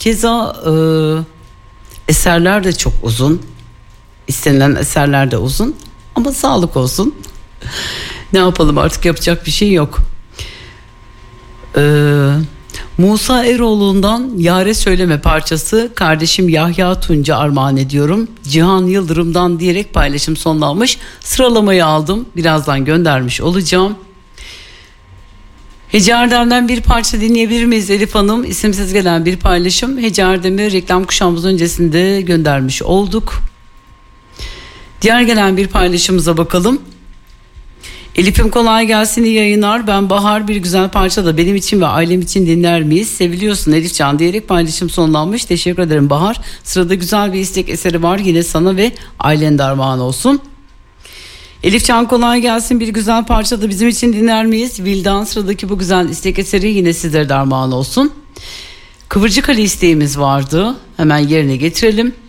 Keza eserler de çok uzun. İstenilen eserler de uzun. Ama sağlık olsun. Ne yapalım, artık yapacak bir şey yok. Musa Eroğlu'ndan Yare Söyleme parçası kardeşim Yahya Tunca armağan ediyorum. Cihan Yıldırım'dan diyerek paylaşım sonlanmış. Sıralamayı aldım. Birazdan göndermiş olacağım. Hece Erdem'den bir parça dinleyebilir miyiz Elif Hanım? İsimsiz gelen bir paylaşım. Hece Erdem'i reklam kuşağımız öncesinde göndermiş olduk. Diğer gelen bir paylaşımıza bakalım. Elif'im kolay gelsin, iyi yayınlar. Ben Bahar, bir güzel parça da benim için ve ailem için dinler miyiz? Seviliyorsun Elifcan diyerek paylaşım sonlanmış. Teşekkür ederim Bahar. Sırada güzel bir istek eseri var. Yine sana ve ailen de armağan olsun. Elifcan kolay gelsin, bir güzel parça da bizim için dinler miyiz? Vildan, sıradaki bu güzel istek eseri yine sizlere de armağan olsun. Kıvırcık Ali isteğimiz vardı. Hemen yerine getirelim.